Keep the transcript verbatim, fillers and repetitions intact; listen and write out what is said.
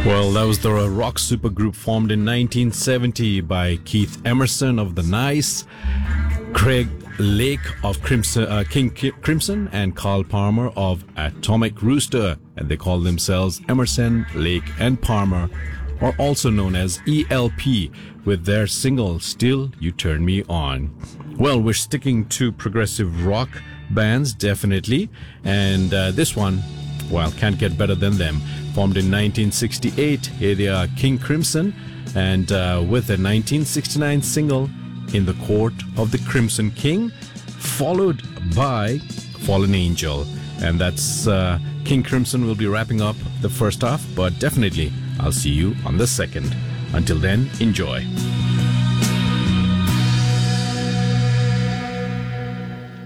Well, that was the rock supergroup formed in nineteen seventy by Keith Emerson of The Nice, Craig Lake of Crimson, uh, King Crimson, and Carl Palmer of Atomic Rooster. And they call themselves Emerson, Lake, and Palmer, or also known as E L P, with their single Still You Turn Me On. Well, we're sticking to progressive rock bands, definitely. And uh, this one, well, can't get better than them. Formed in nineteen sixty-eight, here they are, King Crimson, and uh, with a nineteen sixty-nine single, In the Court of the Crimson King, followed by Fallen Angel. And that's uh, King Crimson will be wrapping up the first half, but definitely I'll see you on the second. Until then, enjoy.